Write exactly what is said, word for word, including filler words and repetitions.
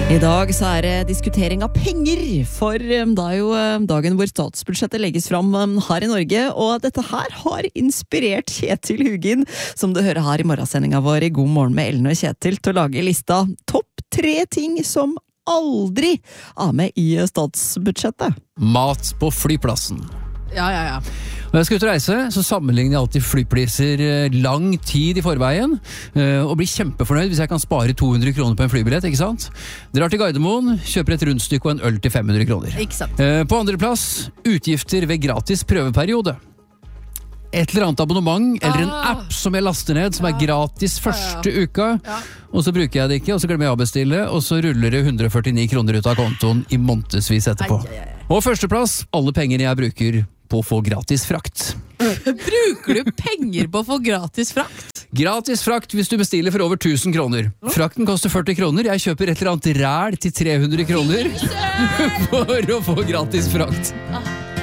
I dag så er det diskutering av penger, for da er jo dagen hvor statsbudsjettet legges fram her i Norge, og dette her har inspirert Kjetil Hugin, som du hører her i morgensendinga vår i God morgen med Ellen og Kjetil, til å lage lista topp tre ting som aldri er med i statsbudsjettet. Mat på flyplassen. Ja, ja, ja. Når jeg skal ut og reise, så sammenligner jeg alltid flypriser lang tid i forveien, og blir kjempefornøyd hvis jeg kan spare to hundre kroner på en flybillett, ikke sant? Drar til Gardermoen, kjøper et rundstykke og en øl til fem hundre kroner. Ikke sant. På andre plass, utgifter ved gratis prøveperiode. Et eller annet abonnement, eller en Ah. app som jeg laster ned, som er gratis første uka, Ja. og så bruker jeg det ikke, og så glemmer jeg å bestille, og så ruller det hundre og førtini kroner ut av kontoen i månedsvis etterpå. Ai, ai, ai. Og førsteplass, alle pengene jeg bruker på å få gratis frakt. Bruker du penger på å få gratis frakt? Gratis frakt hvis du bestiller for over tusen kroner. Frakten koster førti kroner, jeg kjøper et eller annet ræl til tre hundre kroner for å få gratis frakt.